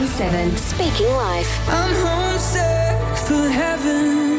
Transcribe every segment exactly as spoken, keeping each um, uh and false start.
seven, Speaking Life. I'm homesick for heaven.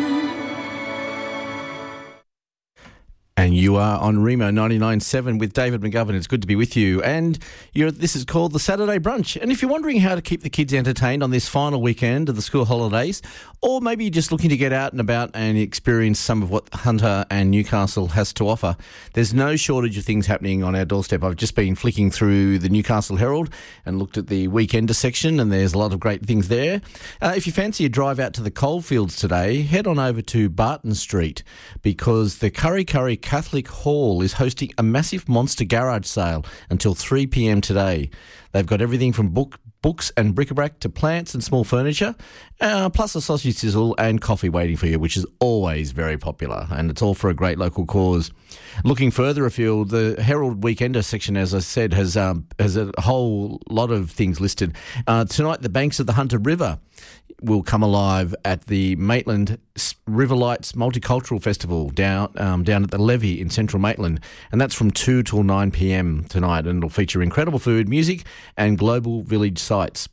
And you are on Remo ninety-nine point seven with David McGovern. It's good to be with you. And you're, this is called the Saturday Brunch. And if you're wondering how to keep the kids entertained on this final weekend of the school holidays, or maybe you're just looking to get out and about and experience some of what Hunter and Newcastle has to offer, there's no shortage of things happening on our doorstep. I've just been flicking through the Newcastle Herald and looked at the Weekender section, and there's a lot of great things there. Uh, if you fancy a drive out to the coalfields today, head on over to Barton Street, because the Curry Curry Catholic Hall is hosting a massive monster garage sale until three p.m. today. They've got everything from book, books and bric-a-brac to plants and small furniture, uh, plus a sausage sizzle and coffee waiting for you, which is always very popular, and it's all for a great local cause. Looking further afield, the Herald Weekender section, as I said, has um, has a whole lot of things listed. Uh, tonight, the banks of the Hunter River will come alive at the Maitland River Lights Multicultural Festival down um, down at the Levee in central Maitland, and that's from two till nine p.m. tonight, and it'll feature incredible food, music and global village sites.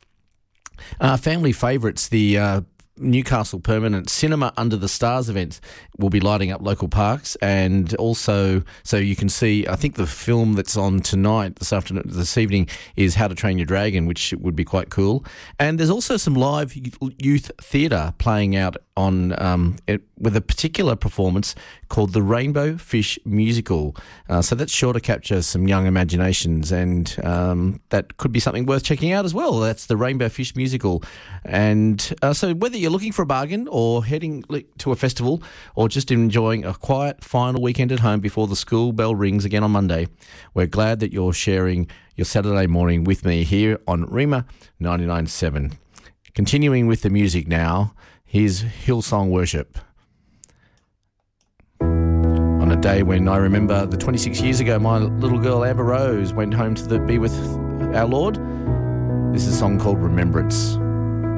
Uh, family favourites, the uh, Newcastle Permanent Cinema Under the Stars events will be lighting up local parks, and also so you can see, I think the film that's on tonight, this afternoon, this evening, is How to Train Your Dragon, which would be quite cool. And there's also some live youth theatre playing out on um, it, with a particular performance called the Rainbow Fish Musical. Uh, so that's sure to capture some young imaginations, and um, that could be something worth checking out as well. That's the Rainbow Fish Musical. And uh, so whether you're looking for a bargain or heading to a festival or just enjoying a quiet final weekend at home before the school bell rings again on Monday, we're glad that you're sharing your Saturday morning with me here on Rema ninety-nine point seven. Continuing with the music now, here's Hillsong Worship. On a day when I remember the twenty-six years ago, my little girl Amber Rose went home to the, be with our Lord, this is a song called Remembrance.